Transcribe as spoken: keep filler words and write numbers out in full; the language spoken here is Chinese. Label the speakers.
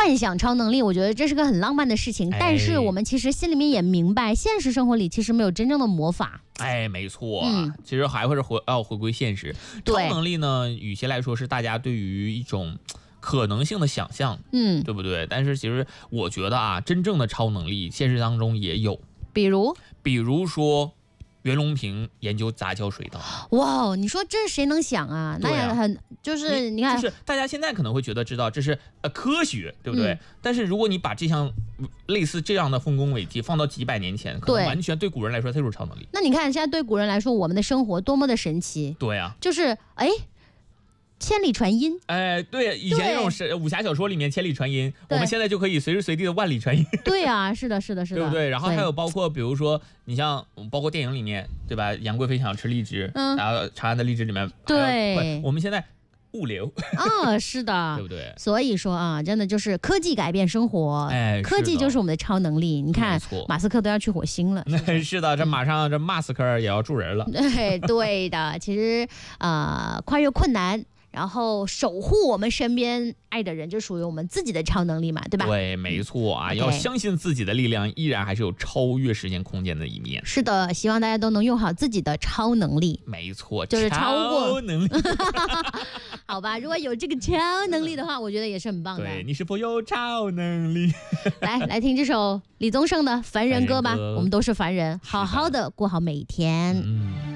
Speaker 1: 幻想超能力，我觉得这是个很浪漫的事情，
Speaker 2: 哎、
Speaker 1: 但是我们其实心里面也明白，现实生活里其实没有真正的魔法。
Speaker 2: 哎，没错、啊
Speaker 1: 嗯，
Speaker 2: 其实还会是回要回归现实。超能力呢，与其来说是大家对于一种可能性的想象，
Speaker 1: 嗯，
Speaker 2: 对不对？但是其实我觉得啊，真正的超能力现实当中也有，
Speaker 1: 比如，
Speaker 2: 比如说袁隆平研究杂交水稻。
Speaker 1: 哇，你说这谁能想啊？那也很、啊、就是你看，
Speaker 2: 就是大家现在可能会觉得知道这是呃科学，对不对、嗯？但是如果你把这项类似这样的丰功伟绩放到几百年前，可能完全对古人来说它就是超能力。
Speaker 1: 那你看现在对古人来说，我们的生活多么的神奇。
Speaker 2: 对啊，
Speaker 1: 就是哎。千里传音，
Speaker 2: 哎，对，以前那种是武侠小说里面千里传音，我们现在就可以随时随地的万里传音。
Speaker 1: 对啊，是的，是的，是的，
Speaker 2: 对不对？然后还有包括比如说，你像包括电影里面，对吧？杨贵妃想吃荔枝，嗯、然后长安的荔枝里面，
Speaker 1: 对，
Speaker 2: 我们现在物流
Speaker 1: 啊，是的，
Speaker 2: 对不对？
Speaker 1: 所以说啊，真的就是科技改变生活，
Speaker 2: 哎，
Speaker 1: 科技就是我们的超能力。你看，马斯克都要去火星了，
Speaker 2: 是, 是的，这马上这马斯克也要住人了。
Speaker 1: 对，对的，其实啊、呃，跨越困难。然后守护我们身边爱的人，就属于我们自己的超能力嘛，对吧？
Speaker 2: 对，没错啊，嗯、要相信自己的力量，依然还是有超越时间空间的一面。
Speaker 1: 是的，希望大家都能用好自己的超能力。
Speaker 2: 没错，
Speaker 1: 就是超过
Speaker 2: 超能力。
Speaker 1: 好吧，如果有这个超能力的话，我觉得也是很棒的。
Speaker 2: 对，你是否有超能力？
Speaker 1: 来，来听这首李宗盛的《凡人歌》吧。我们都是凡人，好好的过好每一天。
Speaker 2: 嗯。